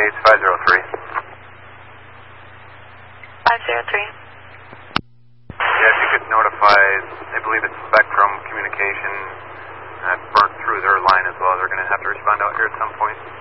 engage 503. 503. Yeah, if you could notify, I believe it's Spectrum Communication, burnt through their line as well. They're going to have to respond out here at some point.